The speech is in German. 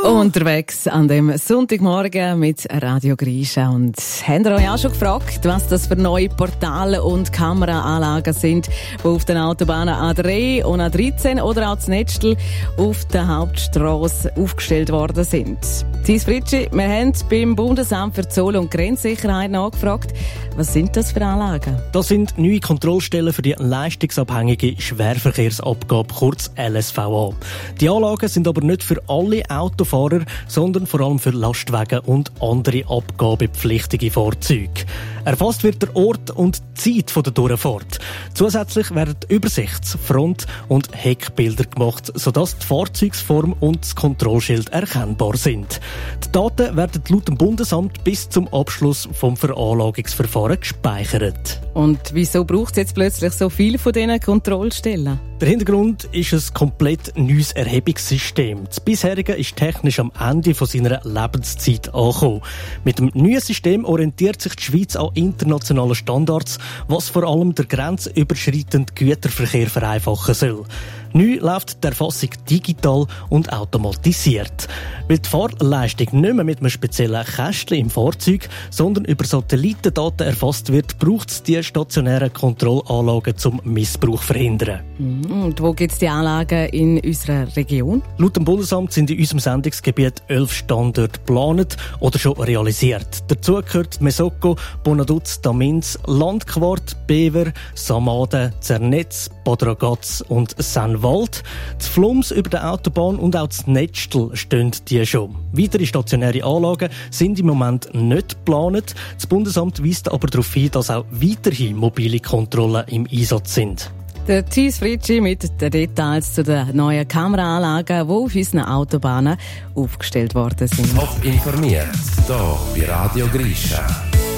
Unterwegs an dem Sonntagmorgen mit Radio Grisha. Und habt ihr euch auch schon gefragt, was das für neue Portale und Kameraanlagen sind, die auf den Autobahnen A3 und A13 oder auch das Netztel auf der Hauptstrasse aufgestellt worden sind? Thies Fritschi, wir haben beim Bundesamt für Zoll- und Grenzsicherheit nachgefragt, was sind das für Anlagen? Das sind neue Kontrollstellen für die leistungsabhängige Schwerverkehrsabgabe, kurz LSVA. Die Anlagen sind aber nicht für alle Autofahrer, sondern vor allem für Lastwagen und andere abgabepflichtige Fahrzeuge. Erfasst wird der Ort und die Zeit der Durchfahrt. Zusätzlich werden Übersichts-, Front- und Heckbilder gemacht, sodass die Fahrzeugsform und das Kontrollschild erkennbar sind. Die Daten werden laut dem Bundesamt bis zum Abschluss vom Veranlagungsverfahren gespeichert. Und wieso braucht es jetzt plötzlich so viele von diesen Kontrollstellen? Der Hintergrund ist ein komplett neues Erhebungssystem. Das bisherige ist technisch am Ende von seiner Lebenszeit angekommen. Mit dem neuen System orientiert sich die Schweiz an internationalen Standards, was vor allem der grenzüberschreitende Güterverkehr vereinfachen soll. Neu läuft die Erfassung digital und automatisiert. Weil die Fahrleistung nicht mehr mit einem speziellen Kästchen im Fahrzeug, sondern über Satellitendaten erfasst wird, braucht es die stationären Kontrollanlagen zum Missbrauch verhindern. Und wo gibt es die Anlagen in unserer Region? Laut dem Bundesamt sind in unserem Sendungsgebiet 11 Standorte geplant oder schon realisiert. Dazu gehört Mesoko, Bonaduz, Damins, Landquart, Bever, Samaden, Zernetz, Bad Ragaz und Sennwald. Die Flums über der Autobahn und auch das Netztel stehen die schon. Weitere stationäre Anlagen sind im Moment nicht geplant. Das Bundesamt weist aber darauf hin, dass auch weiterhin mobile Kontrollen im Einsatz sind. Der Thies Fritschi mit den Details zu den neuen Kameraanlagen, die auf unseren Autobahnen aufgestellt worden sind. Top informiert, hier bei Radio Grisha.